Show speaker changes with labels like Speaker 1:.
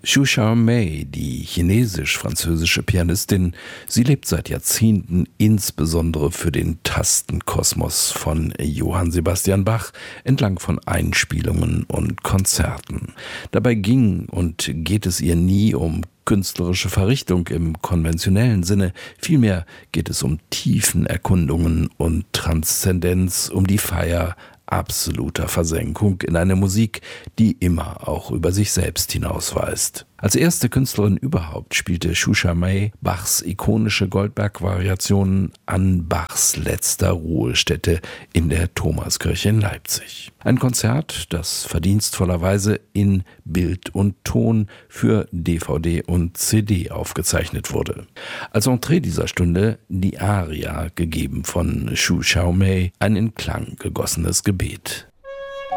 Speaker 1: Xu Xiaomei, die chinesisch-französische Pianistin, sie lebt seit Jahrzehnten insbesondere für den Tastenkosmos von Johann Sebastian Bach entlang von Einspielungen und Konzerten. Dabei ging und geht es ihr nie um künstlerische Verrichtung im konventionellen Sinne, vielmehr geht es um Tiefenerkundungen und Transzendenz, um die Feier absoluter Versenkung in eine Musik, die immer auch über sich selbst hinausweist. Als erste Künstlerin überhaupt spielte Xu Xiaomei Bachs ikonische Goldberg-Variationen an Bachs letzter Ruhestätte in der Thomaskirche in Leipzig. Ein Konzert, das verdienstvollerweise in Bild und Ton für DVD und CD aufgezeichnet wurde. Als Entree dieser Stunde die Aria, gegeben von Xu Xiaomei, ein in Klang gegossenes Gebet.